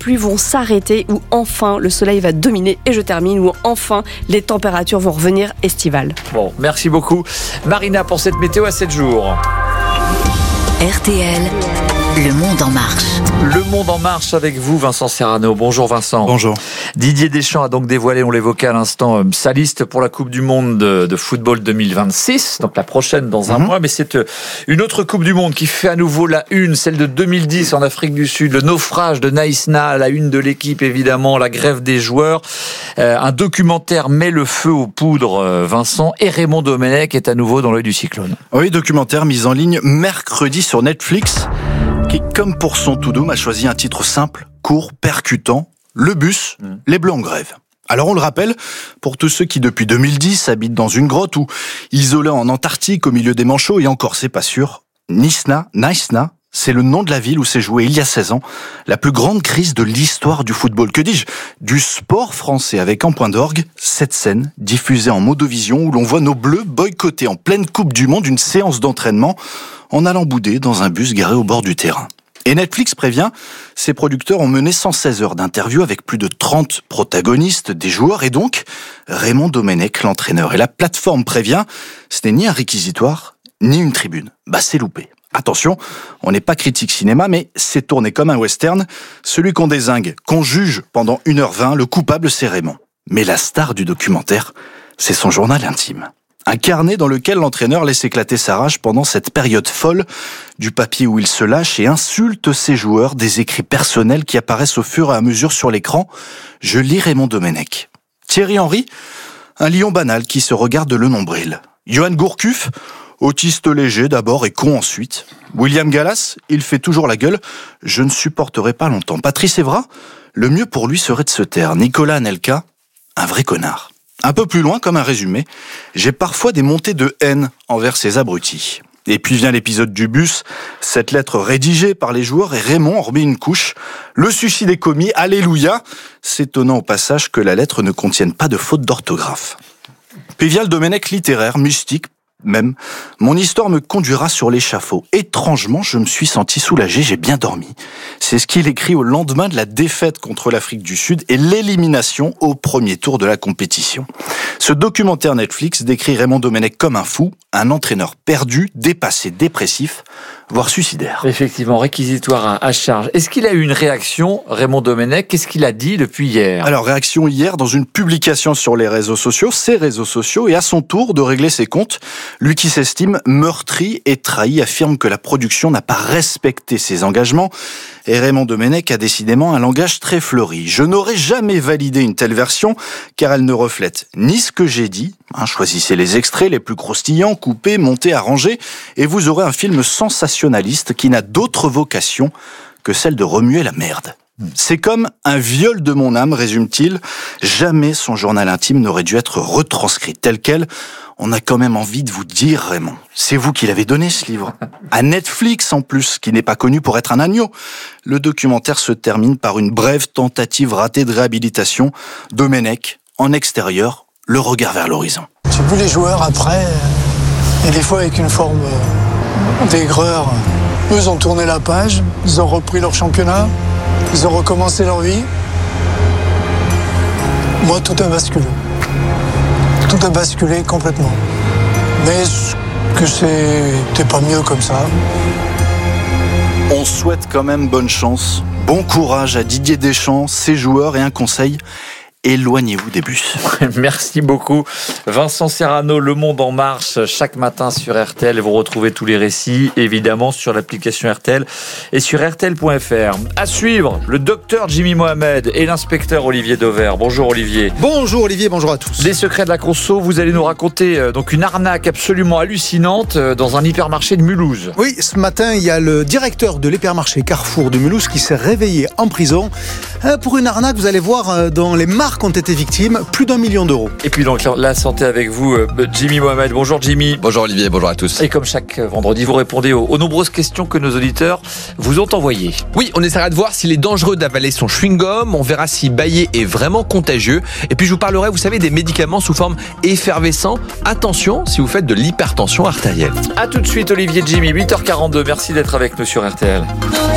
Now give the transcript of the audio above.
pluies vont s'arrêter, où enfin le soleil va dominer, et je termine, où enfin les températures vont revenir estivales. Bon, merci beaucoup Marina pour cette météo à 7 jours. RTL, Le Monde en marche. Le Monde en marche avec vous, Vincent Serrano. Bonjour Vincent. Bonjour. Didier Deschamps a donc dévoilé, on l'évoquait à l'instant, sa liste pour la Coupe du Monde de football 2026, donc la prochaine dans un mois, mais c'est une autre Coupe du Monde qui fait à nouveau la une, celle de 2010 en Afrique du Sud, le naufrage de Naïsna, la une de l'équipe évidemment, la grève des joueurs. Un documentaire met le feu aux poudres, Vincent, et Raymond Domenech est à nouveau dans l'œil du cyclone. Oui, documentaire mis en ligne mercredi sur Netflix, qui, comme pour son tout doux, a choisi un titre simple, court, percutant, Le bus, les Bleus en grève. Alors on le rappelle, pour tous ceux qui depuis 2010 habitent dans une grotte ou isolés en Antarctique au milieu des manchots, et encore c'est pas sûr, Naïsna, c'est le nom de la ville où s'est jouée il y a 16 ans la plus grande crise de l'histoire du football. Que dis-je ? Du sport français, avec en point d'orgue cette scène diffusée en modovision où l'on voit nos Bleus boycotter en pleine Coupe du Monde une séance d'entraînement en allant bouder dans un bus garé au bord du terrain. Et Netflix prévient, ses producteurs ont mené 116 heures d'interview avec plus de 30 protagonistes, des joueurs, et donc Raymond Domenech, l'entraîneur. Et la plateforme prévient, ce n'est ni un réquisitoire, ni une tribune. C'est loupé. Attention, on n'est pas critique cinéma, mais c'est tourné comme un western. Celui qu'on dézingue, qu'on juge pendant 1h20, le coupable c'est Raymond. Mais la star du documentaire, c'est son journal intime. Un carnet dans lequel l'entraîneur laisse éclater sa rage pendant cette période folle, du papier où il se lâche et insulte ses joueurs, des écrits personnels qui apparaissent au fur et à mesure sur l'écran. Je lis Raymond Domenech. Thierry Henry, un lion banal qui se regarde le nombril. Johan Gourcuff, autiste léger d'abord et con ensuite. William Gallas, il fait toujours la gueule. Je ne supporterai pas longtemps. Patrice Evra, le mieux pour lui serait de se taire. Nicolas Anelka, un vrai connard. Un peu plus loin, comme un résumé, j'ai parfois des montées de haine envers ces abrutis. Et puis vient l'épisode du bus, cette lettre rédigée par les joueurs, et Raymond en remet une couche. Le suicide est commis, alléluia. S'étonnant au passage que la lettre ne contienne pas de faute d'orthographe. Puis vient le Domenech littéraire, mystique même. Mon histoire me conduira sur l'échafaud. Étrangement, je me suis senti soulagé, j'ai bien dormi. C'est ce qu'il écrit au lendemain de la défaite contre l'Afrique du Sud et l'élimination au premier tour de la compétition. Ce documentaire Netflix décrit Raymond Domenech comme un fou, un entraîneur perdu, dépassé, dépressif, voire suicidaire. Effectivement, réquisitoire à charge. Est-ce qu'il a eu une réaction, Raymond Domenech ? Qu'est-ce qu'il a dit depuis hier ? Alors, réaction hier dans une publication sur les réseaux sociaux, ses réseaux sociaux, et à son tour de régler ses comptes. Lui qui s'estime meurtri et trahi affirme que la production n'a pas respecté ses engagements. Et Raymond Domenech a décidément un langage très fleuri. Je n'aurais jamais validé une telle version, car elle ne reflète ni ce que j'ai dit. Choisissez les extraits les plus croustillants, coupés, montés, arrangés, et vous aurez un film sensationnaliste qui n'a d'autre vocation que celle de remuer la merde. C'est comme un viol de mon âme, résume-t-il. Jamais son journal intime n'aurait dû être retranscrit tel quel. On a quand même envie de vous dire, Raymond, c'est vous qui l'avez donné ce livre. À Netflix en plus, qui n'est pas connu pour être un agneau. Le documentaire se termine par une brève tentative ratée de réhabilitation. Domenech, en extérieur, le regard vers l'horizon. J'ai vu les joueurs après, et des fois avec une forme d'aigreur. Eux, ils ont tourné la page, ils ont repris leur championnat, ils ont recommencé leur vie. Moi, tout a basculé. Tout a basculé complètement. Mais que c'était pas mieux comme ça. On souhaite quand même bonne chance, bon courage à Didier Deschamps, ses joueurs, et un conseil: éloignez-vous des bus. Merci beaucoup Vincent Serrano, Le Monde en marche chaque matin sur RTL. Vous retrouvez tous les récits évidemment sur l'application RTL et sur RTL.fr. À suivre, le docteur Jimmy Mohamed et l'inspecteur Olivier Dauvert. Bonjour Olivier. Bonjour Olivier, bonjour à tous. Les secrets de la conso, vous allez nous raconter donc une arnaque absolument hallucinante dans un hypermarché de Mulhouse. Oui, ce matin, il y a le directeur de l'hypermarché Carrefour de Mulhouse qui s'est réveillé en prison pour une arnaque. Vous allez voir, dans les marques ont été victimes, plus d'1 million d'euros. Et puis donc la santé avec vous, Jimmy Mohamed. Bonjour Jimmy. Bonjour Olivier, bonjour à tous. Et comme chaque vendredi, vous répondez aux nombreuses questions que nos auditeurs vous ont envoyées. Oui, on essaiera de voir s'il est dangereux d'avaler son chewing-gum, on verra si bailler est vraiment contagieux. Et puis je vous parlerai, vous savez, des médicaments sous forme effervescent. Attention si vous faites de l'hypertension artérielle. A tout de suite Olivier, Jimmy, 8h42. Merci d'être avec nous sur RTL.